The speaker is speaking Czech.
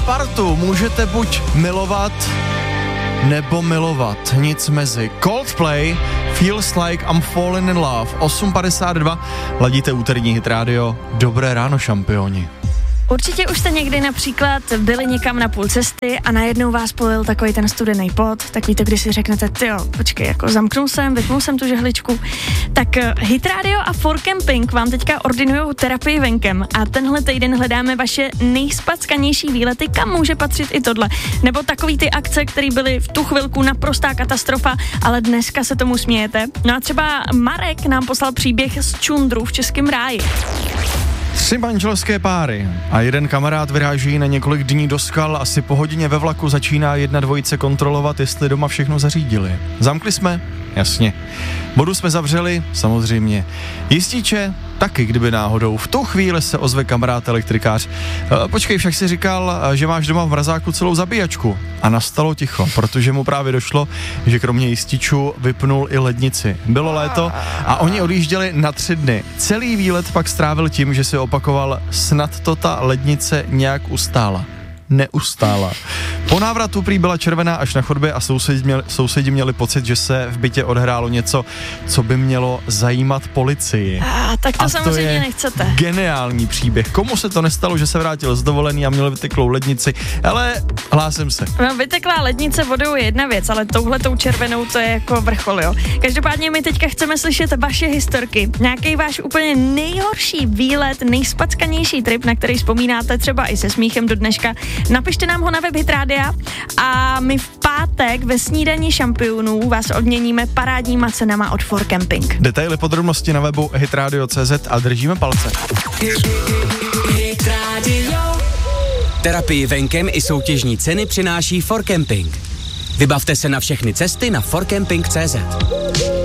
Partu můžete buď milovat, nebo milovat, nic mezi. Coldplay, Feels Like I'm Falling in Love, 8:52, ladíte úterní Hit Radio, dobré ráno, šampioni. Určitě už jste někdy například byli někam na půl cesty a najednou vás polil takový ten studený pot, tak víte, když si řeknete, tyjo, počkej, jako vypnul jsem tu žehličku. Tak Hit Radio a For Camping vám teďka ordinujou terapii venkem a tenhle týden hledáme vaše nejspackanější výlety, kam může patřit i tohle. Nebo takový ty akce, které byly v tu chvilku naprostá katastrofa, ale dneska se tomu smějete. No a třeba Marek nám poslal příběh z čundru v Českém ráji. 3 manželské páry a jeden kamarád vyráží na několik dní do skal, asi po hodině ve vlaku začíná jedna dvojice kontrolovat, jestli doma všechno zařídili. Zamkli jsme? Jasně. Vodu jsme zavřeli? Samozřejmě. Jističe? Taky, kdyby náhodou. V tu chvíli se ozve kamarád elektrikář. Počkej, však si říkal, že máš doma v mrazáku celou zabíjačku. A nastalo ticho, protože mu právě došlo, že kromě jističů vypnul i lednici. Bylo léto a oni odjížděli na 3 dny. Celý výlet pak strávil tím, že si opakoval, snad to ta lednice nějak ustála. Neustála. Po návratu prý byla červená až na chodbě a sousedi měli pocit, že se v bytě odehrálo něco, co by mělo zajímat policii. Tak to samozřejmě nechcete. Geniální příběh. Komu se to nestalo, že se vrátil z dovolený a měl vyteklou lednici, ale hlásím se. No, vyteklá lednice vodou je jedna věc, ale touhletou červenou to je jako vrchol, jo. Každopádně my teďka chceme slyšet vaše historky. Nějaký váš úplně nejhorší výlet, nejspackanější trip, na který vzpomínáte třeba i se smíchem do dneška. Napište nám ho na web Hit Rádia a my v pátek ve snídani šampionů vás odměníme parádníma cenama od For Camping. Detaily, podrobnosti na webu hitradio.cz a držíme palce. Hit Radio. Terapii venkem i soutěžní ceny přináší For Camping. Vybavte se na všechny cesty na forcamping.cz.